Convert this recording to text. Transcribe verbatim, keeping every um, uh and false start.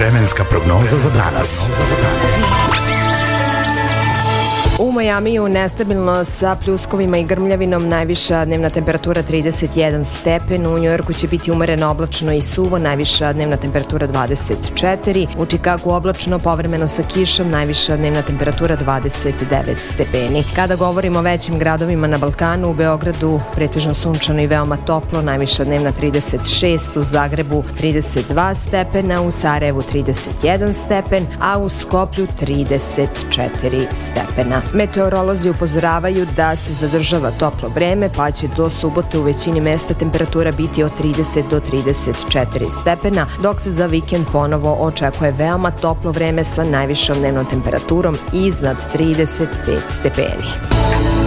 Vremenska prognoza za danas. U Majamiju nestabilno sa pljuskovima i grmljavinom, najviša dnevna temperatura trideset jedan stepen, u Njujorku će biti umereno oblačno i suvo, najviša dnevna temperatura dvadeset četiri, u Čikagu oblačno povremeno sa kišom, najviša dnevna temperatura dvadeset devet stepeni. Kada govorimo o većim gradovima na Balkanu, u Beogradu pretežno sunčano i veoma toplo, najviša dnevna trideset šest, u Zagrebu trideset dva stepena, u Sarajevu trideset jedan stepen, a u Skoplju trideset četiri stepena. Meteorolozi upozoravaju da se zadržava toplo vreme, pa će do subote u većini mesta temperatura biti od trideset do trideset četiri stepena, dok se za vikend ponovo očekuje veoma toplo vreme sa najvišom dnevnom temperaturom iznad trideset pet stepeni.